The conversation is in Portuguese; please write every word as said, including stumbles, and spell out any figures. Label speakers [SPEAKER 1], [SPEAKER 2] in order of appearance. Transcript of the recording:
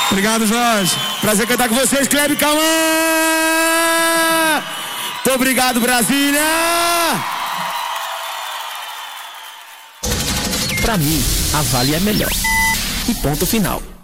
[SPEAKER 1] Obrigado, Jorge.
[SPEAKER 2] Prazer cantar com vocês, Kleber Cauã. Muito obrigado, Brasília.
[SPEAKER 3] Pra mim, a Vale é melhor. E ponto final.